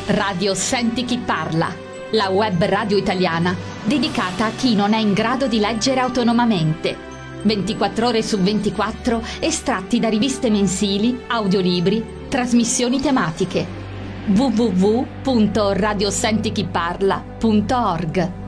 Radio Senti Chi Parla, la web radio italiana dedicata a chi non è in grado di leggere autonomamente. 24 ore su 24 estratti da riviste mensili, audiolibri, trasmissioni tematiche. www.radiosentichiparla.org